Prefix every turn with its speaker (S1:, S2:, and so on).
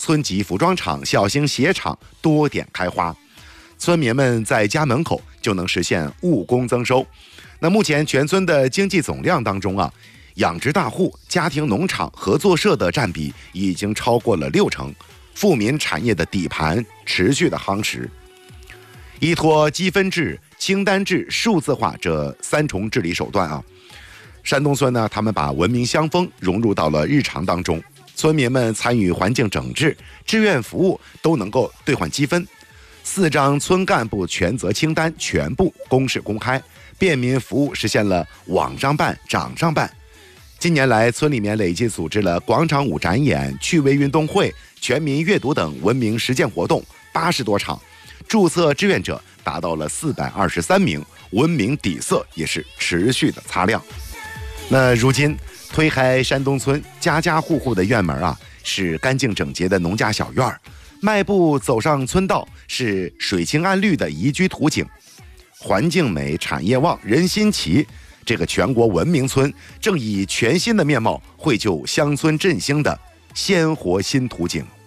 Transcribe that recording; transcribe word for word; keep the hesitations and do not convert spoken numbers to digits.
S1: 村级服装厂、小型鞋厂多点开花，村民们在家门口就能实现务工增收。那目前全村的经济总量当中啊，养殖大户、家庭农场、合作社的占比已经超过了六成，富民产业的底盘持续的夯实。依托积分制、清单制、数字化这三重治理手段啊，山东村呢，他们把文明乡风融入到了日常当中，村民们参与环境整治、志愿服务都能够兑换积分。四张村干部权责清单全部公示公开，便民服务实现了网上办、掌上办。近年来，村里面累计组织了广场舞展演、趣味运动会、全民阅读等文明实践活动八十多场，注册志愿者达到了四百二十三名，文明底色也是持续的擦亮。那如今推开山东村家家户户的院门啊，是干净整洁的农家小院儿，迈步走上村道是水清岸绿的宜居图景，环境美、产业旺、人心齐。这个全国文明村正以全新的面貌绘就乡村振兴的鲜活新图景。